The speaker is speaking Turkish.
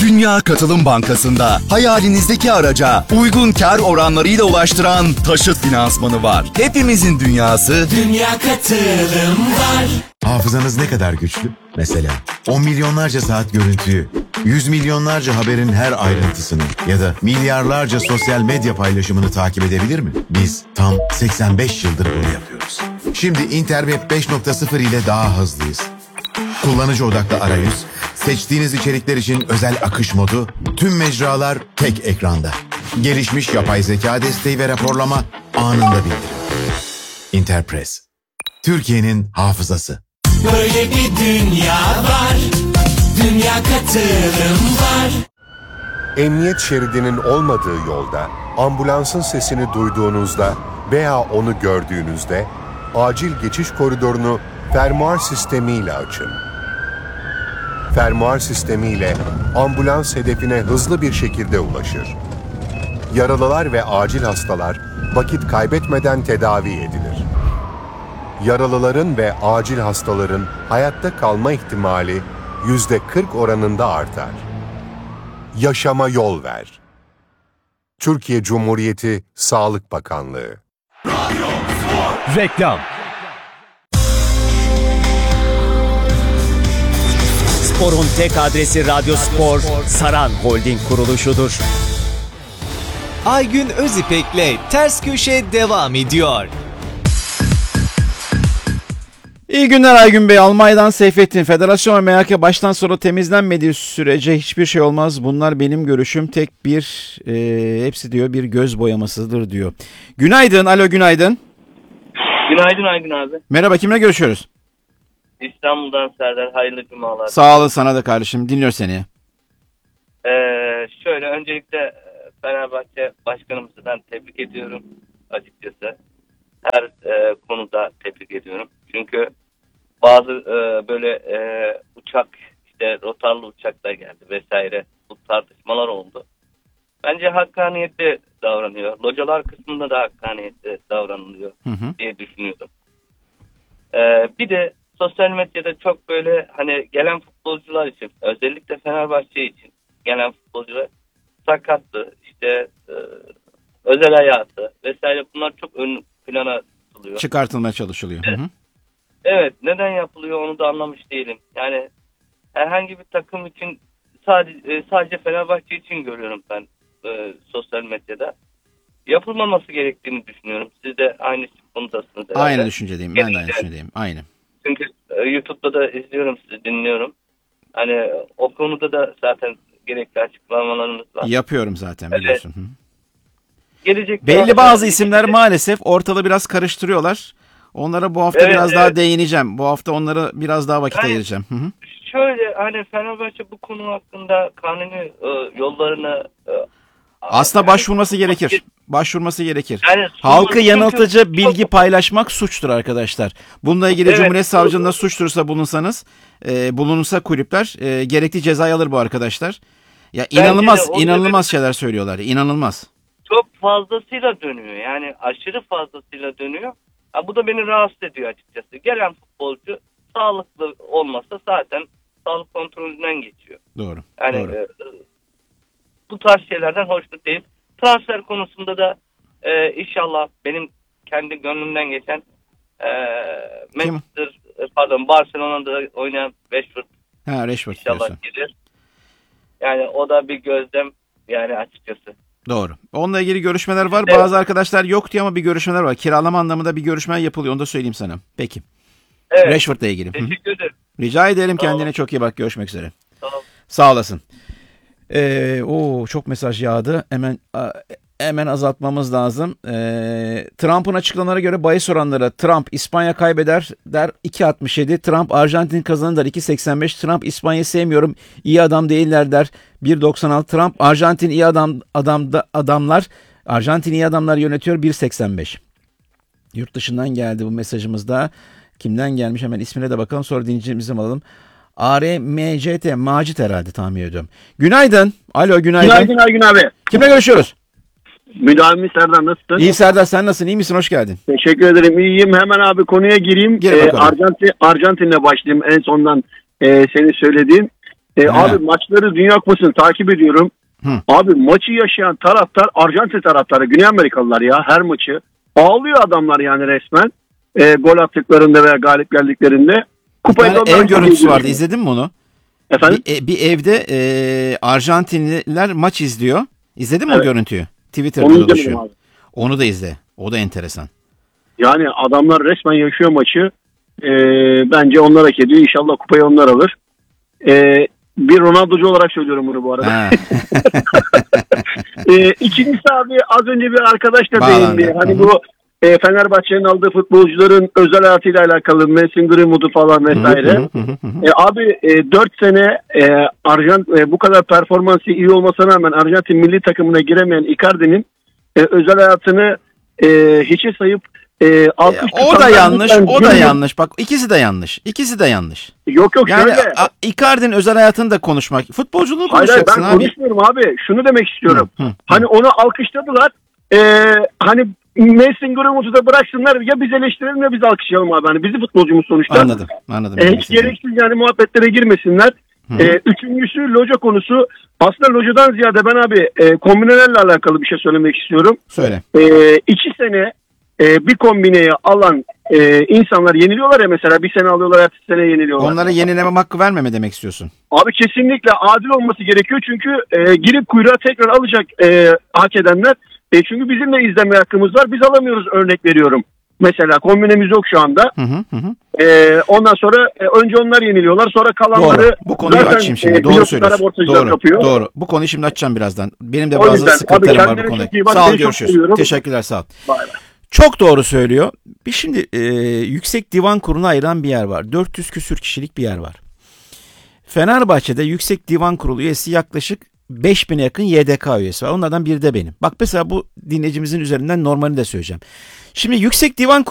Dünya Katılım Bankası'nda hayalinizdeki araca uygun kar oranlarıyla ulaştıran taşıt finansmanı var. Hepimizin dünyası Dünya Katılım var. Hafızanız ne kadar güçlü? Mesela 10 milyonlarca saat görüntüyü, 100 milyonlarca haberin her ayrıntısını ya da milyarlarca sosyal medya paylaşımını takip edebilir mi? Biz tam 85 yıldır bunu yapıyoruz. Şimdi Interweb 5.0 ile daha hızlıyız. Kullanıcı odaklı arayüz, seçtiğiniz içerikler için özel akış modu, tüm mecralar tek ekranda. Gelişmiş yapay zeka desteği ve raporlama anında bildirim. Interpress, Türkiye'nin hafızası. Böyle bir dünya var. Dünya Katılım var. Emniyet şeridinin olmadığı yolda, ambulansın sesini duyduğunuzda veya onu gördüğünüzde acil geçiş koridorunu fermuar sistemiyle açın. Fermuar sistemiyle ambulans hedefine hızlı bir şekilde ulaşır. Yaralılar ve acil hastalar vakit kaybetmeden tedavi edilir. Yaralıların ve acil hastaların hayatta kalma ihtimali %40 oranında artar. Yaşama yol ver. Türkiye Cumhuriyeti Sağlık Bakanlığı. Reklam. Spor'un tek adresi Radyo Spor, Saran Holding kuruluşudur. Aygün Özipek'le Ters Köşe devam ediyor. İyi günler Aygün Bey. Almanya'dan Seyfettin. Federasyon ve MHK baştan sona temizlenmediği sürece hiçbir şey olmaz. Bunlar benim görüşüm. Tek bir hepsi diyor bir göz boyamasıdır diyor. Günaydın. Alo günaydın. Günaydın Aygün abi. Merhaba, kimle görüşüyoruz? İstanbul'dan Serdar. Hayırlı cumalar. Sağ olun, sana da kardeşim. Dinliyor seni. Şöyle öncelikle Fenerbahçe başkanımızı ben tebrik ediyorum açıkçası. Her konuda tebrik ediyorum. Çünkü bazı böyle uçak işte rotarlı uçaklar geldi vesaire, bu tartışmalar oldu. Bence hakkaniyetli davranıyor. Localar kısmında da hakkaniyetli davranılıyor diye düşünüyorum. Bir de sosyal medyada çok böyle hani gelen futbolcular için, özellikle Fenerbahçe için gelen futbolcular sakatlı, işte özel hayatı vesaire, bunlar çok ön plana tutuluyor. Çıkartılmaya çalışılıyor. Evet. Evet, neden yapılıyor onu da anlamış değilim. Yani herhangi bir takım için sadece Fenerbahçe için görüyorum ben sosyal medyada. Yapılmaması gerektiğini düşünüyorum. Siz de aynı konudasınız herhalde. Aynı düşüncedeyim. Ben de aynı düşüncedeyim. Aynı. Çünkü YouTube'da da izliyorum sizi, dinliyorum. Hani o konuda da zaten gerekli açıklamalarınız var. Yapıyorum zaten, biliyorsun. Evet. Gelecekte belli bazı isimler maalesef ortalığı biraz karıştırıyorlar. Onlara bu hafta biraz daha değineceğim. Bu hafta onlara biraz daha vakit ayıracağım. Şöyle hani Fenerbahçe bu konu hakkında kanuni yollarını aslında başvurması gerekir. Başvurması gerekir. Yani halkı yanıltıcı bilgi paylaşmak suçtur arkadaşlar. Bununla ilgili Cumhuriyet Savcılığında suç duyurusu bulunursa kulüpler gerekli cezayı alır bu arkadaşlar. Ya inanılmaz şeyler söylüyorlar. İnanılmaz. Çok fazlasıyla dönüyor. Yani aşırı fazlasıyla dönüyor. Bu da beni rahatsız ediyor açıkçası. Gelen futbolcu sağlıklı olmasa zaten sağlık kontrolünden geçiyor. Doğru. Yani doğru. Bu tarz şeylerden hoşnut değil. Transfer konusunda da inşallah benim kendi gönlümden geçen Barcelona'da oynayan Rashford. Rashford İnşallah gelir. Yani o da bir gözlem yani açıkçası. Doğru. Onunla ilgili görüşmeler var. Evet. Bazı arkadaşlar yok diyor ama bir görüşmeler var. Kiralama anlamında bir görüşme yapılıyor. Onu da söyleyeyim sana. Peki. Evet. Rashford'la ilgili. Teşekkür ederim. Rica ederim. Sağ Kendine olun. çok iyi bak. Görüşmek üzere. Tamam. Sağ olasın. Çok mesaj yağdı. Hemen azaltmamız lazım. Trump'ın açıklamalara göre bahis oranları: Trump İspanya kaybeder der 2.67. Trump Arjantin kazanır der 2.85. Trump İspanya'yı sevmiyorum, iyi adam değiller der 1.96. Trump Arjantin iyi adamlar Arjantin iyi adamlar yönetiyor 1.85. Yurt dışından geldi bu mesajımızda. Kimden gelmiş hemen ismine de bakalım, sonra dinleyicimizi alalım. ARMCT Macit herhalde, tahmin ediyorum. Günaydın. Alo günaydın. Günaydın Aygün abi. Kimle görüşüyoruz? Müdavimi Serdar, nasılsın? İyi Serdar, sen nasılsın? İyi misin? Hoş geldin. Teşekkür ederim. İyiyim. Hemen abi konuya gireyim. Gir bakalım. Arjantin'le başlayayım. En sondan senin söylediğin. Abi maçları, Dünya Kupası'nı takip ediyorum. Abi maçı yaşayan taraftar Arjantin taraftarı, Güney Amerikalılar ya, her maçı. Ağlıyor adamlar yani resmen. Gol attıklarında veya galip geldiklerinde. Kupayı Yani ev görüntüsü vardı. İzledin mi onu? Efendim? Bir evde Arjantinliler maç izliyor. İzledin mi o görüntüyü? Twitter'da Onu izlemedim dolaşıyor. abi. Onu da izle. O da enteresan. Yani adamlar resmen yaşıyor maçı. Bence onlar hak ediyor. İnşallah kupayı onlar alır. Bir Ronaldo'cu olarak söylüyorum bunu bu arada. Ha. İkincisi abi, az önce bir arkadaş da Bağlandı. değindi. Hani Hı-hı. bu Fenerbahçe'nin aldığı futbolcuların özel hayatıyla alakalı, Mason Greenwood'u falan vesaire. Abi 4 sene bu kadar performansı iyi olmasına rağmen Arjantin milli takımına giremeyen Icardi'nin özel hayatını hiçe sayıp alkış O da tutanlar yanlış, lütfen o da gülün. yanlış. Bak ikisi de yanlış. İkisi de yanlış. Yok Yani şöyle. Icardi'nin özel hayatını da konuşmak. Futbolculuğu Hayır konuşacaksın ben abi. konuşmuyorum abi. Şunu demek istiyorum. Hı. Hani onu alkışladılar. Hani Mason Greenwood'u da bıraksınlar, ya biz eleştirelim ya biz alkışlayalım abi. Hani bizi futbolcumuz sonuçta. Anladım. Hiç gereksiz yani muhabbetlere girmesinler. Üçüncüsü loca konusu. Aslında locadan ziyade ben abi kombinelerle alakalı bir şey söylemek istiyorum. Söyle. 2 sene bir kombineye alan insanlar yeniliyorlar ya, mesela bir sene alıyorlar, ertesi sene yeniliyorlar. Onlara yenileme hakkı vermeme demek istiyorsun. Abi kesinlikle adil olması gerekiyor çünkü girip kuyruğa tekrar alacak hak edenler. Çünkü bizim de izleme hakkımız var. Biz alamıyoruz, örnek veriyorum. Mesela kombinemiz yok şu anda. Ondan sonra önce onlar yeniliyorlar, sonra kalanları... Doğru. Bu konuyu zaten, açayım şimdi. Doğru biliyorsun, söylüyorsun. karabortacılar kapıyor. Doğru. Bu konuyu şimdi açacağım birazdan. Benim de O bazı yüzden, sıkıntılarım abi var bu kendine konuda. çok iyi bak, Sağ ol, seni çok görüşürüz. seviyorum. Teşekkürler, sağ ol. Bay bay. Çok doğru söylüyor. Bir şimdi Yüksek Divan Kurulu'na ayıran bir yer var. 400 küsür kişilik bir yer var. Fenerbahçe'de Yüksek Divan Kurulu üyesi yaklaşık 5000'e yakın YDK üyesi var. Onlardan biri de benim. Bak mesela bu dinleyicimizin üzerinden normalini de söyleyeceğim. Şimdi Yüksek Divan